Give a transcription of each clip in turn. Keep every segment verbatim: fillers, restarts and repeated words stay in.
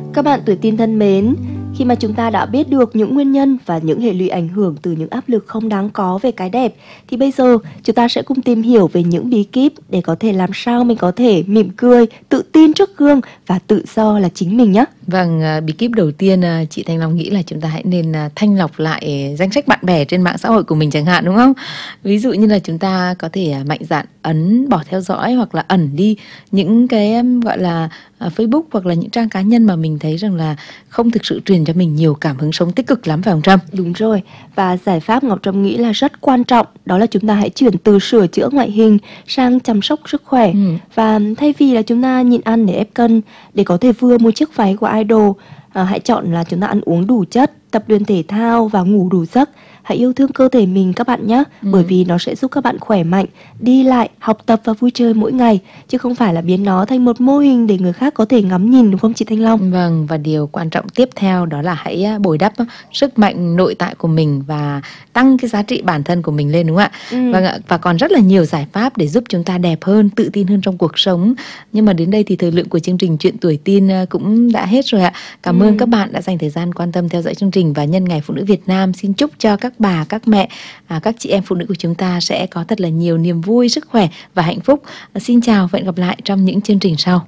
Các bạn tuổi teen thân mến, khi mà chúng ta đã biết được những nguyên nhân và những hệ lụy ảnh hưởng từ những áp lực không đáng có về cái đẹp, thì bây giờ chúng ta sẽ cùng tìm hiểu về những bí kíp để có thể làm sao mình có thể mỉm cười, tự tin trước gương và tự do là chính mình nhé. Vâng, bí kíp đầu tiên chị Thanh Long nghĩ là chúng ta hãy nên thanh lọc lại danh sách bạn bè trên mạng xã hội của mình chẳng hạn, đúng không? Ví dụ như là chúng ta có thể mạnh dạn ấn bỏ theo dõi hoặc là ẩn đi những cái gọi là Facebook hoặc là những trang cá nhân mà mình thấy rằng là không thực sự truyền cho mình nhiều cảm hứng sống tích cực lắm, phải không Trâm? Đúng rồi, và giải pháp Ngọc Trâm nghĩ là rất quan trọng, đó là chúng ta hãy chuyển từ sửa chữa ngoại hình sang chăm sóc sức khỏe. ừ. Và thay vì là chúng ta nhịn ăn để ép cân, để có thể vừa mua chiếc váy của idol, à, hãy chọn là chúng ta ăn uống đủ chất, tập luyện thể thao và ngủ đủ giấc. Hãy yêu thương cơ thể mình các bạn nhé, ừ. bởi vì nó sẽ giúp các bạn khỏe mạnh, đi lại, học tập và vui chơi mỗi ngày, chứ không phải là biến nó thành một mô hình để người khác có thể ngắm nhìn, đúng không chị Thanh Long? Vâng, và điều quan trọng tiếp theo đó là hãy bồi đắp sức mạnh nội tại của mình và tăng cái giá trị bản thân của mình lên, đúng không ạ? Ừ. Vâng ạ, và còn rất là nhiều giải pháp để giúp chúng ta đẹp hơn, tự tin hơn trong cuộc sống. Nhưng mà đến đây thì thời lượng của chương trình Chuyện Tuổi Teen cũng đã hết rồi ạ. Cảm ừ. ơn các bạn đã dành thời gian quan tâm theo dõi chương trình, và nhân ngày Phụ nữ Việt Nam xin chúc cho các bà, các mẹ, à, các chị em phụ nữ của chúng ta sẽ có thật là nhiều niềm vui, sức khỏe và hạnh phúc. À, xin chào và hẹn gặp lại trong những chương trình sau.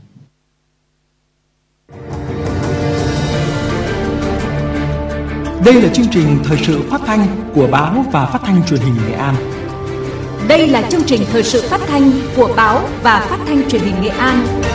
Đây là chương trình thời sự phát thanh của báo và phát thanh truyền hình Nghệ An. Đây là chương trình thời sự phát thanh của báo và phát thanh truyền hình Nghệ An.